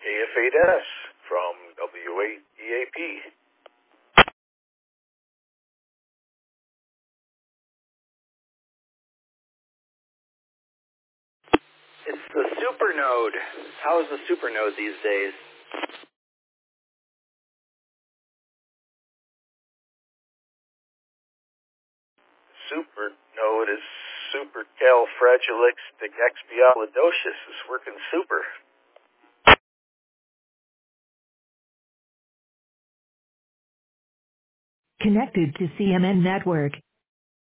KF8S from WAEAP. It's the supernode. How is the supernode these days? Supernode is supercalifragilisticexpialidocious. It's working super. Connected to CMN Network.